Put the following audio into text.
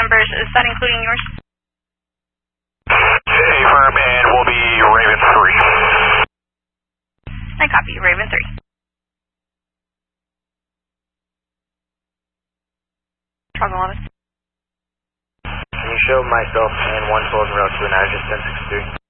numbers, is that including yours? Affirm, and will be Raven 3. I copy, Raven 3. Chicago 11. Can you show myself and 112 route to an address 1063?